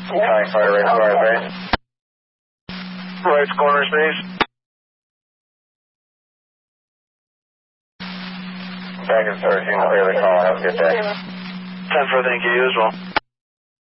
County Fire right corner base. Right corner space. Back in 13, clear the call. Have a good day. 10-4, thank you, you as well.